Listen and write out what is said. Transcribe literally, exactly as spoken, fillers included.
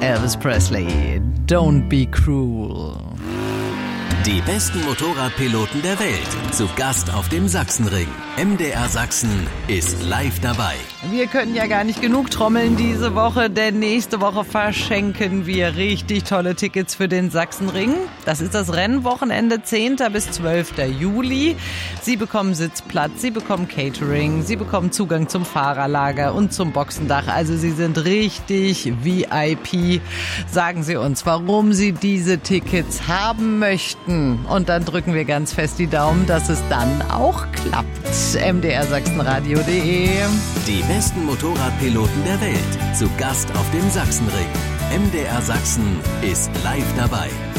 Elvis Presley, Don't Be Cruel. Die besten Motorradpiloten der Welt zu Gast auf dem Sachsenring. M D R Sachsen ist live dabei. Wir können ja gar nicht genug trommeln diese Woche, denn nächste Woche verschenken wir richtig tolle Tickets für den Sachsenring. Das ist das Rennwochenende zehnten bis zwölften Juli. Sie bekommen Sitzplatz, Sie bekommen Catering, Sie bekommen Zugang zum Fahrerlager und zum Boxendach. Also Sie sind richtig V I P. Sagen Sie uns, warum Sie diese Tickets haben möchten. Und dann drücken wir ganz fest die Daumen, dass es dann auch klappt. M D R Sachsenradio punkt de. Die besten Motorradpiloten der Welt zu Gast auf dem Sachsenring. M D R Sachsen ist live dabei.